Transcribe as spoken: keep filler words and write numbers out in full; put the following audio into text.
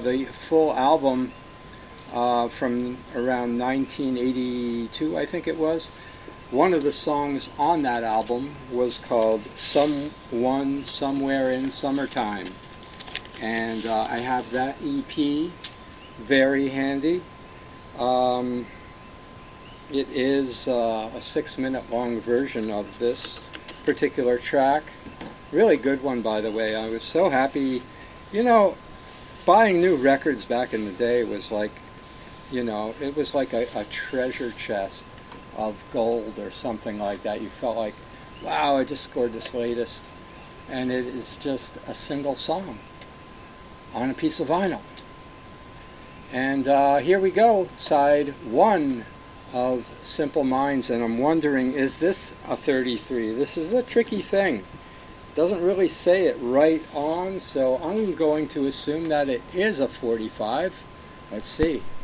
the full album uh, from around nineteen eighty-two, I think it was. One of the songs on that album was called Someone Somewhere in Summertime. And uh, I have that E P very handy. Um, it is uh, a six minute long version of this particular track. Really good one, by the way. I was so happy. You know, buying new records back in the day was like, you know, it was like a, a treasure chest of gold or something like that. You felt like, wow, I just scored this latest. And it is just a single song on a piece of vinyl. And uh, here we go, side one of Simple Minds. And I'm wondering, is this a thirty-three? This is a tricky thing. Doesn't really say it right on, so I'm going to assume that it is a forty-five. Let's see.